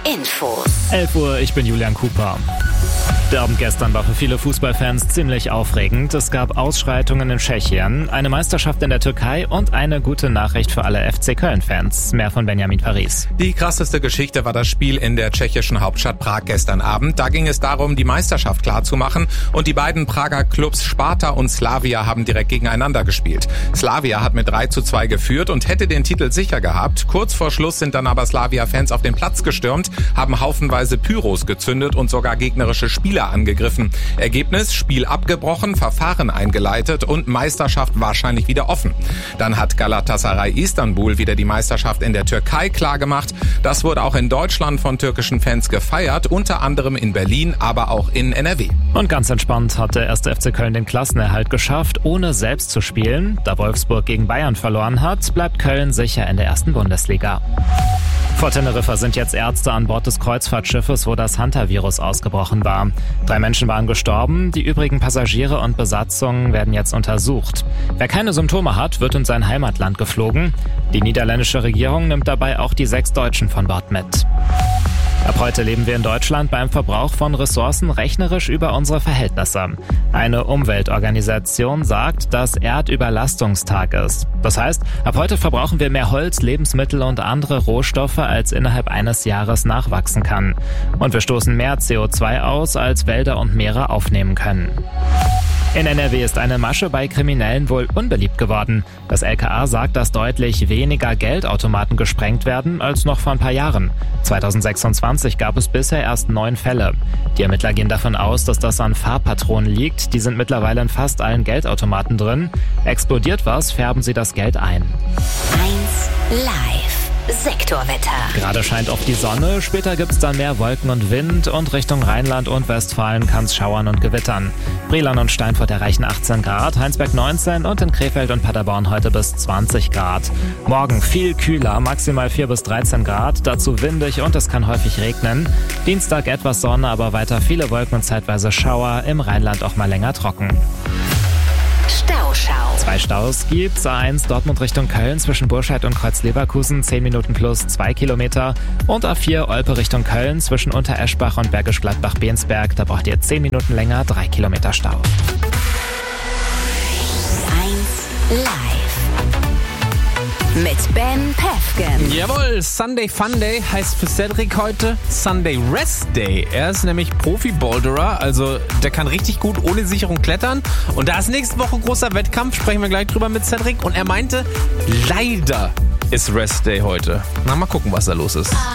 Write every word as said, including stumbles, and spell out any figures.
Infos. elf Uhr, ich bin Julian Cooper. Der Abend gestern war für viele Fußballfans ziemlich aufregend. Es gab Ausschreitungen in Tschechien, eine Meisterschaft in der Türkei und eine gute Nachricht für alle F C Köln-Fans. Mehr von Benjamin Paris. Die krasseste Geschichte war das Spiel in der tschechischen Hauptstadt Prag gestern Abend. Da ging es darum, die Meisterschaft klarzumachen, und die beiden Prager Clubs Sparta und Slavia haben direkt gegeneinander gespielt. Slavia hat mit drei zu zwei geführt und hätte den Titel sicher gehabt. Kurz vor Schluss sind dann aber Slavia-Fans auf den Platz gestürmt, haben haufenweise Pyros gezündet und sogar gegnerische Spieler angegriffen. Ergebnis: Spiel abgebrochen, Verfahren eingeleitet und Meisterschaft wahrscheinlich wieder offen. Dann hat Galatasaray Istanbul wieder die Meisterschaft in der Türkei klargemacht. Das wurde auch in Deutschland von türkischen Fans gefeiert, unter anderem in Berlin, aber auch in N R W. Und ganz entspannt hat der erste F C Köln den Klassenerhalt geschafft, ohne selbst zu spielen. Da Wolfsburg gegen Bayern verloren hat, bleibt Köln sicher in der ersten Bundesliga. Vor Teneriffa sind jetzt Ärzte an Bord des Kreuzfahrtschiffes, wo das Hantavirus ausgebrochen war. Drei Menschen waren gestorben, die übrigen Passagiere und Besatzung werden jetzt untersucht. Wer keine Symptome hat, wird in sein Heimatland geflogen. Die niederländische Regierung nimmt dabei auch die sechs Deutschen von Bord mit. Ab heute leben wir in Deutschland beim Verbrauch von Ressourcen rechnerisch über unsere Verhältnisse. Eine Umweltorganisation sagt, dass Erdüberlastungstag ist. Das heißt, ab heute verbrauchen wir mehr Holz, Lebensmittel und andere Rohstoffe, als innerhalb eines Jahres nachwachsen kann. Und wir stoßen mehr C O zwei aus, als Wälder und Meere aufnehmen können. In N R W ist eine Masche bei Kriminellen wohl unbeliebt geworden. Das L K A sagt, dass deutlich weniger Geldautomaten gesprengt werden als noch vor ein paar Jahren. zweitausendsechsundzwanzig gab es bisher erst neun Fälle. Die Ermittler gehen davon aus, dass das an Farbpatronen liegt. Die sind mittlerweile in fast allen Geldautomaten drin. Explodiert was, färben sie das Geld ein. eins Live. Sektorwetter. Gerade scheint auch die Sonne, später gibt's dann mehr Wolken und Wind und Richtung Rheinland und Westfalen kann's schauern und gewittern. Brilon und Steinfurt erreichen achtzehn Grad, Heinsberg neunzehn und in Krefeld und Paderborn heute bis zwanzig Grad. Morgen viel kühler, maximal vier bis dreizehn Grad, dazu windig und es kann häufig regnen. Dienstag etwas Sonne, aber weiter viele Wolken und zeitweise Schauer, im Rheinland auch mal länger trocken. Stauschau. Zwei Staus gibt's. A eins Dortmund Richtung Köln zwischen Burscheid und Kreuz-Leverkusen, zehn Minuten plus zwei Kilometer. Und A vier Olpe Richtung Köln zwischen Untereschbach und Bergisch Gladbach-Bensberg. Da braucht ihr zehn Minuten länger, drei Kilometer Stau. eins Live. Mit Ben Pefgen. Jawohl, Sunday Funday heißt für Cedric heute Sunday Rest Day. Er ist nämlich Profi-Boulderer, also der kann richtig gut ohne Sicherung klettern. Und da ist nächste Woche großer Wettkampf, sprechen wir gleich drüber mit Cedric. Und er meinte, leider ist Rest Day heute. Na, mal gucken, was da los ist.